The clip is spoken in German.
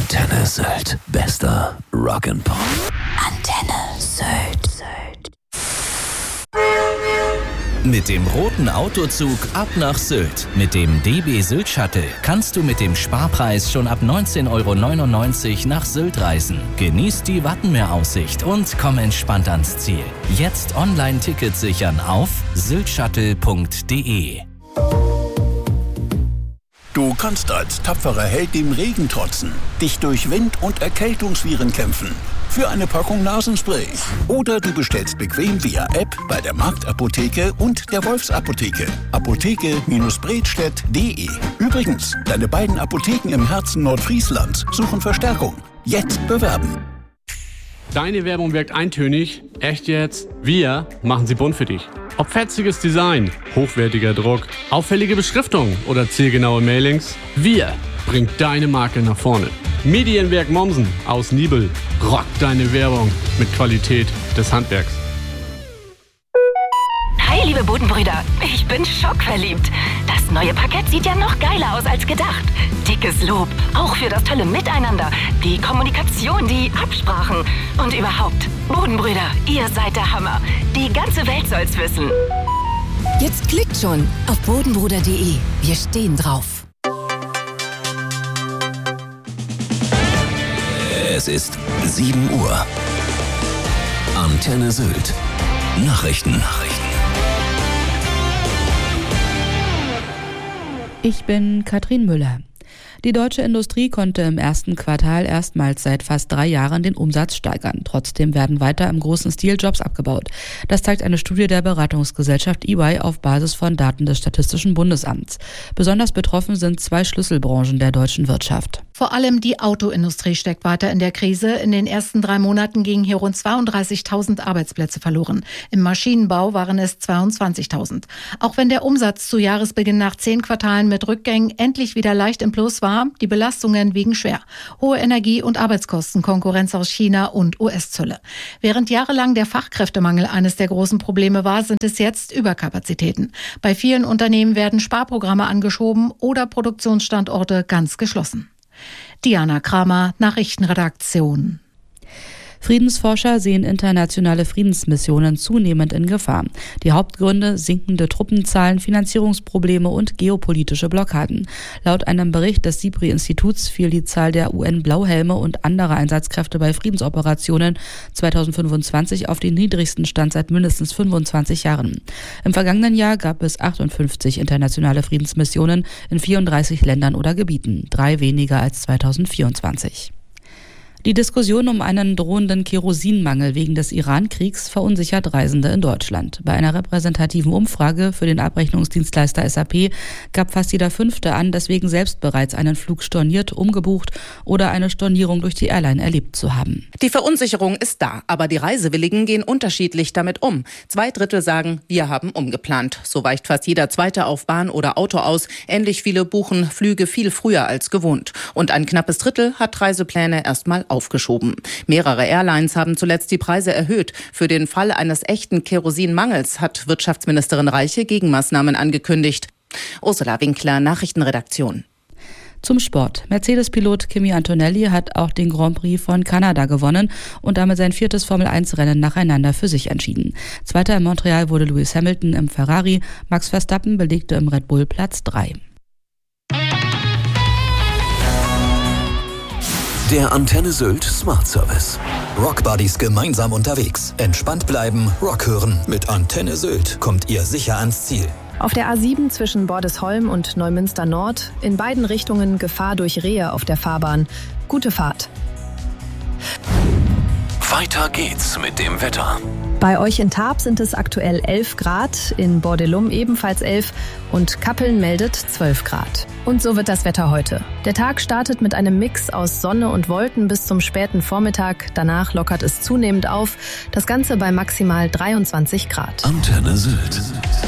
Antenne Sylt. Bester Rock'n'Pop. Antenne Sylt. Mit dem roten Autozug ab nach Sylt. Mit dem DB Sylt Shuttle kannst du mit dem Sparpreis schon ab 19,99 € nach Sylt reisen. Genieß die Wattenmeeraussicht und komm entspannt ans Ziel. Jetzt Online-Tickets sichern auf syltshuttle.de. Du kannst als tapferer Held dem Regen trotzen, dich durch Wind- und Erkältungsviren kämpfen. Für eine Packung Nasenspray. Oder du bestellst bequem via App bei der Marktapotheke und der Wolfsapotheke. Apotheke-Bredstedt.de. Übrigens, deine beiden Apotheken im Herzen Nordfrieslands suchen Verstärkung. Jetzt bewerben. Deine Werbung wirkt eintönig. Echt jetzt? Wir machen sie bunt für dich. Ob fetziges Design, hochwertiger Druck, auffällige Beschriftung oder zielgenaue Mailings, wir bringen deine Marke nach vorne. Medienwerk Mommsen aus Nibel rockt deine Werbung mit Qualität des Handwerks. Hi, liebe Bodenbrüder. Ich bin schockverliebt. Das neue Parkett sieht ja noch geiler aus als gedacht. Dickes Lob, auch für das tolle Miteinander, die Kommunikation, die Absprachen und überhaupt. Bodenbrüder, ihr seid der Hammer. Die ganze Welt soll's wissen. Jetzt klickt schon auf bodenbruder.de. Wir stehen drauf. Es ist 7 Uhr. Antenne Sylt. Nachrichten. Ich bin Katrin Müller. Die deutsche Industrie konnte im ersten Quartal erstmals seit fast 3 Jahren den Umsatz steigern. Trotzdem werden weiter im großen Stil Jobs abgebaut. Das zeigt eine Studie der Beratungsgesellschaft EY auf Basis von Daten des Statistischen Bundesamts. Besonders betroffen sind 2 Schlüsselbranchen der deutschen Wirtschaft. Vor allem die Autoindustrie steckt weiter in der Krise. In den ersten 3 Monaten gingen hier rund 32.000 Arbeitsplätze verloren. Im Maschinenbau waren es 22.000. Auch wenn der Umsatz zu Jahresbeginn nach 10 Quartalen mit Rückgängen endlich wieder leicht im Plus war, die Belastungen wiegen schwer. Hohe Energie- und Arbeitskosten, Konkurrenz aus China und US-Zölle. Während jahrelang der Fachkräftemangel eines der großen Probleme war, sind es jetzt Überkapazitäten. Bei vielen Unternehmen werden Sparprogramme angeschoben oder Produktionsstandorte ganz geschlossen. Diana Kramer, Nachrichtenredaktion. Friedensforscher sehen internationale Friedensmissionen zunehmend in Gefahr. Die Hauptgründe: sinkende Truppenzahlen, Finanzierungsprobleme und geopolitische Blockaden. Laut einem Bericht des SIPRI-Instituts fiel die Zahl der UN-Blauhelme und anderer Einsatzkräfte bei Friedensoperationen 2025 auf den niedrigsten Stand seit mindestens 25 Jahren. Im vergangenen Jahr gab es 58 internationale Friedensmissionen in 34 Ländern oder Gebieten, 3 weniger als 2024. Die Diskussion um einen drohenden Kerosinmangel wegen des Iran-Kriegs verunsichert Reisende in Deutschland. Bei einer repräsentativen Umfrage für den Abrechnungsdienstleister SAP gab fast jeder 5. an, deswegen selbst bereits einen Flug storniert, umgebucht oder eine Stornierung durch die Airline erlebt zu haben. Die Verunsicherung ist da, aber die Reisewilligen gehen unterschiedlich damit um. 2/3 sagen, wir haben umgeplant. So weicht fast jeder Zweite auf Bahn oder Auto aus. Ähnlich viele buchen Flüge viel früher als gewohnt. Und ein knappes Drittel hat Reisepläne erstmal aufgeschoben. Mehrere Airlines haben zuletzt die Preise erhöht. Für den Fall eines echten Kerosinmangels hat Wirtschaftsministerin Reiche Gegenmaßnahmen angekündigt. Ursula Winkler, Nachrichtenredaktion. Zum Sport. Mercedes-Pilot Kimi Antonelli hat auch den Grand Prix von Kanada gewonnen und damit sein 4. Formel-1-Rennen nacheinander für sich entschieden. Zweiter in Montreal wurde Lewis Hamilton im Ferrari. Max Verstappen belegte im Red Bull Platz 3. Der Antenne Sylt Smart Service. Rockbuddies gemeinsam unterwegs. Entspannt bleiben, Rock hören. Mit Antenne Sylt kommt ihr sicher ans Ziel. Auf der A7 zwischen Bordesholm und Neumünster Nord in beiden Richtungen Gefahr durch Rehe auf der Fahrbahn. Gute Fahrt. Weiter geht's mit dem Wetter. Bei euch in Tarp sind es aktuell 11 Grad, in Bordelum ebenfalls 11 und Kappeln meldet 12 Grad. Und so wird das Wetter heute. Der Tag startet mit einem Mix aus Sonne und Wolken bis zum späten Vormittag. Danach lockert es zunehmend auf. Das Ganze bei maximal 23 Grad. Antenne Sylt.